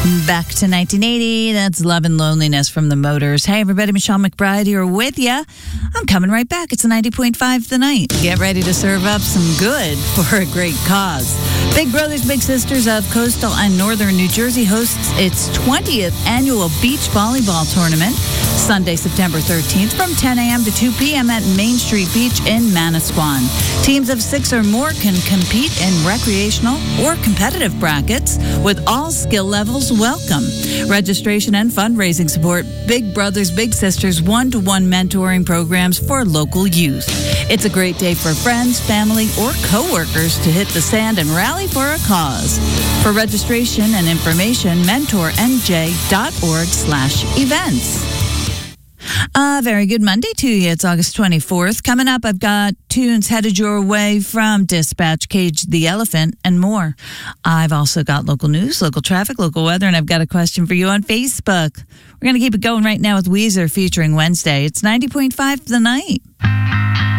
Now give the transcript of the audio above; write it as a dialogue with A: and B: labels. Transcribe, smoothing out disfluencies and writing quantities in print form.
A: Back to 1980. That's Love and Loneliness from the Motors. Hey, everybody. Michelle McBride here with you. I'm coming right back. It's 90.5 The Night. Get ready to serve up some good for a great cause. Big Brothers Big Sisters of Coastal and Northern New Jersey hosts its 20th annual beach volleyball tournament Sunday, September 13th from 10 a.m. to 2 p.m. at Main Street Beach in Manasquan. Teams of 6 or more can compete in recreational or competitive brackets with all skill levels welcome. Registration and fundraising support Big Brothers Big Sisters one-to-one mentoring programs for local youth. It's a great day for friends, family, or coworkers to hit the sand and rally for a cause. For registration and information, mentornj.org/events. Very good Monday to you. It's August 24th. Coming up, I've got tunes headed your way from Dispatch, Cage the Elephant, and more. I've also got local news, local traffic, local weather, and I've got a question for you on Facebook. We're going to keep it going right now with Weezer featuring Wednesday. It's 90.5 The Night.